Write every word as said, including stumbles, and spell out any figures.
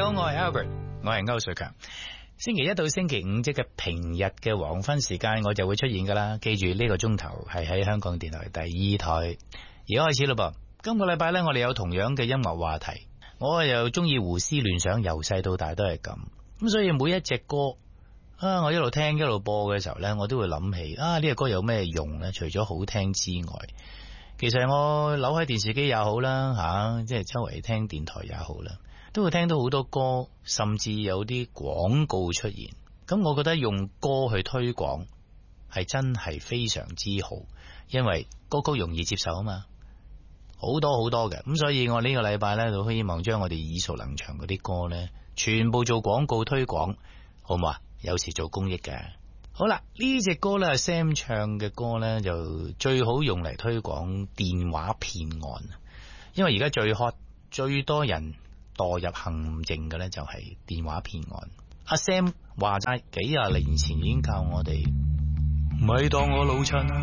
好，我係 Albert，我係歐瑞強。星期一到星期五即係平日嘅黃昏時間，我就會出現噶啦。記住呢個鐘頭係喺香港電台第二台。而家開始啦噃，今個禮拜呢，我哋有同樣嘅音樂話題。我又中意胡思亂想，由細到大都係咁。咁所以每一隻歌啊，我一路聽一路播嘅時候呢，我都會諗起啊，呢個歌有咩用呢？除咗好聽之外，其實我扭喺電視機也好啦，吓、啊，即係周圍聽電台也好啦，都會聽到好多歌，甚至有啲廣告出現。咁我覺得用歌去推廣係真係非常之好，因為歌曲容易接受啊嘛，好多好多嘅。咁所以我呢個禮拜呢，就希望將我哋耳熟能詳嗰啲歌呢，全部做廣告推廣，好唔好啊？有時做公益嘅。好啦，呢隻歌呢 Sam 唱嘅歌呢，就最好用嚟推廣電話騙案，因為而家最 hot 最多人墮入陷阱嘅呢，就係電話騙案。阿 Sam 話齋幾廿年前已經教我哋，咪當我老襯。